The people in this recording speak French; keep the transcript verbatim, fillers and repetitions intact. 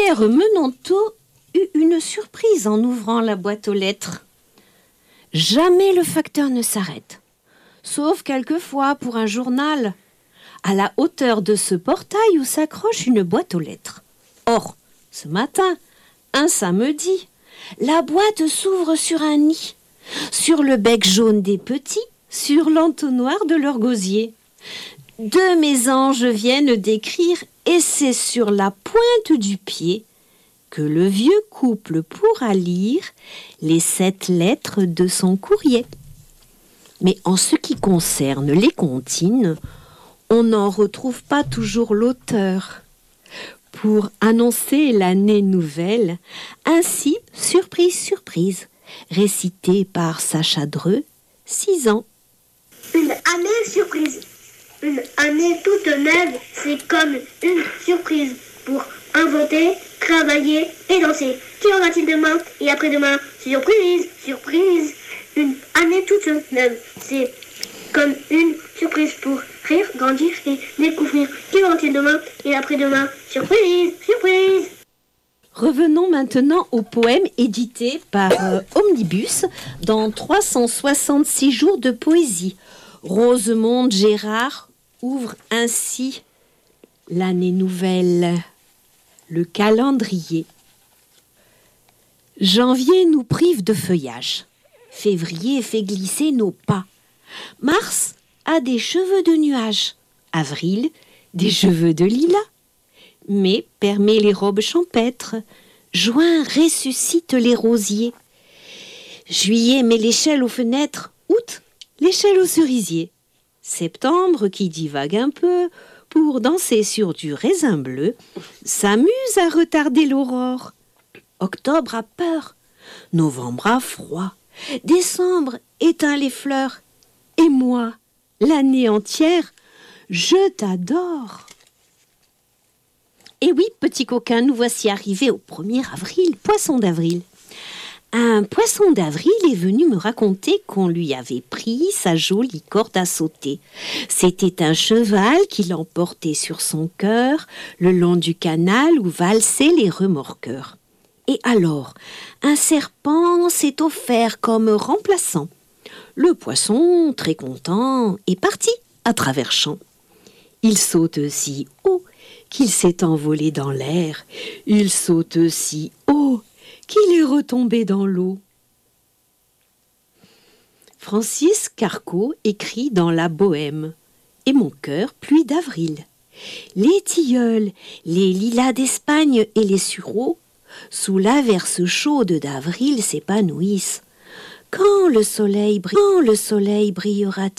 Pierre Menanteau eut une surprise en ouvrant la boîte aux lettres. Jamais le facteur ne s'arrête, sauf quelquefois pour un journal, à la hauteur de ce portail où s'accroche une boîte aux lettres. Or, ce matin, un samedi, la boîte s'ouvre sur un nid, sur le bec jaune des petits, sur l'entonnoir de leur gosier. Deux mésanges viennent d'écrire et c'est sur la pointe du pied que le vieux couple pourra lire les sept lettres de son courrier. Mais en ce qui concerne les comptines, on n'en retrouve pas toujours l'auteur. Pour annoncer l'année nouvelle, ainsi, surprise, surprise, récitée par Sacha Dreux, six ans. Une année surprise. Une année toute neuve, c'est comme une surprise pour inventer, travailler et danser. Qui en a-t-il demain et après-demain? Surprise, surprise. Une année toute neuve, c'est comme une surprise pour rire, grandir et découvrir. Qui en a-t-il demain et après-demain? Surprise, surprise. Revenons maintenant au poème édité par euh, Omnibus dans trois cent soixante-six jours de poésie. Rosemonde Gérard ouvre ainsi l'année nouvelle, le calendrier. Janvier nous prive de feuillage. Février fait glisser nos pas. Mars a des cheveux de nuages. Avril, des cheveux de lilas. Mai permet les robes champêtres. Juin ressuscite les rosiers. Juillet met l'échelle aux fenêtres. Août, l'échelle aux cerisiers. Septembre, qui divague un peu pour danser sur du raisin bleu, s'amuse à retarder l'aurore. Octobre a peur. Novembre a froid. Décembre éteint les fleurs. Et moi, l'année entière, je t'adore. Et oui, petit coquin, nous voici arrivés au premier avril, poisson d'avril. Un poisson d'avril est venu me raconter qu'on lui avait pris sa jolie corde à sauter. C'était un cheval qui l'emportait sur son cœur le long du canal où valsaient les remorqueurs. Et alors, un serpent s'est offert comme remplaçant. Le poisson, très content, est parti à travers champs. Il saute si haut qu'il s'est envolé dans l'air. Il saute si haut qu'il est retombé dans l'eau. Francis Carco écrit dans La Bohème. Et mon cœur, pluie d'avril. Les tilleuls, les lilas d'Espagne et les sureaux, sous l'averse chaude d'avril s'épanouissent. Quand le soleil brille, quand le soleil brillera-t-il ?